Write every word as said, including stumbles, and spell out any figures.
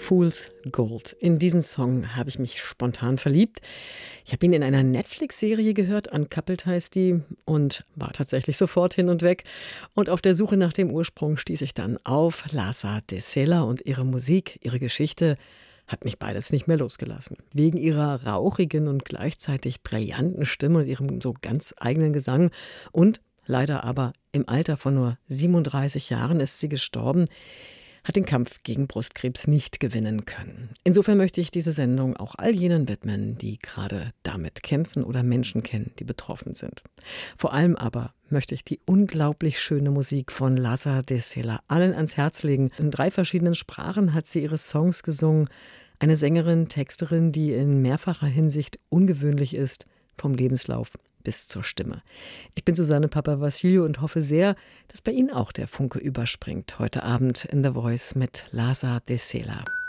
Fool's Gold. In diesen Song habe ich mich spontan verliebt. Ich habe ihn in einer Netflix-Serie gehört, Uncoupled heißt die, und war tatsächlich sofort hin und weg. Und auf der Suche nach dem Ursprung stieß ich dann auf Lhasa de Sela und ihre Musik, ihre Geschichte hat mich beides nicht mehr losgelassen. Wegen ihrer rauchigen und gleichzeitig brillanten Stimme und ihrem so ganz eigenen Gesang und leider aber im Alter von nur siebenunddreißig Jahren ist sie gestorben, hat den Kampf gegen Brustkrebs nicht gewinnen können. Insofern möchte ich diese Sendung auch all jenen widmen, die gerade damit kämpfen oder Menschen kennen, die betroffen sind. Vor allem aber möchte ich die unglaublich schöne Musik von Lhasa de Sela allen ans Herz legen. In drei verschiedenen Sprachen hat sie ihre Songs gesungen. Eine Sängerin, Texterin, die in mehrfacher Hinsicht ungewöhnlich ist, vom Lebenslauf bis zur Stimme. Ich bin Susanne Papavassiliou und hoffe sehr, dass bei Ihnen auch der Funke überspringt. Heute Abend in The Voice mit Lhasa de Sela.